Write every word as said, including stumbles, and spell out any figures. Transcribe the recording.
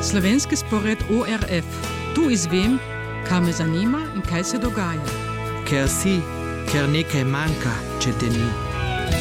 Slovenski spored O R F. Tu izvem, kaj me zanima in kaj se dogaja. Ker si, ker nekaj manjka, če te ni.